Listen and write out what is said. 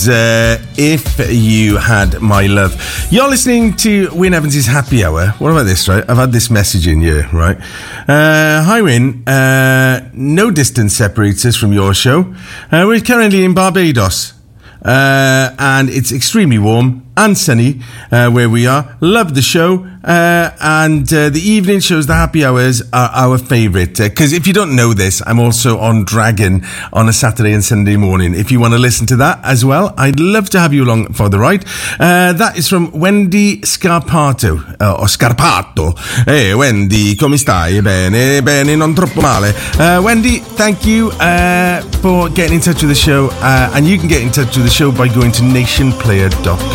If You Had My Love. You're listening to Wyn Evans' Happy Hour. What about this, right? I've had this message in here, right? Hi, Wyn. No distance separates us from your show. We're currently in Barbados. And it's extremely warm and sunny where we are. Love the show. And the evening shows, the happy hours, are our favourite. Because if you don't know this, I'm also on Dragon on a Saturday and Sunday morning. If you want to listen to that as well, I'd love to have you along for the ride. That is from Wendy Scarpato. O Scarpato. Hey, Wendy, come stai? Bene, bene, non troppo male. Wendy, thank you for getting in touch with the show. And you can get in touch with the show by going to nationplayer.com.